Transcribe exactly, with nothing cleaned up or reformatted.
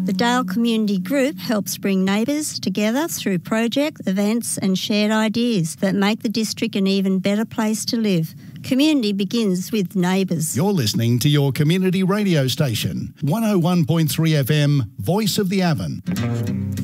The Dale Community Group helps bring neighbours together through projects, events and shared ideas that make the district an even better place to live. Community begins with neighbours. You're listening to your community radio station, one oh one point three F M, Voice of the Avon.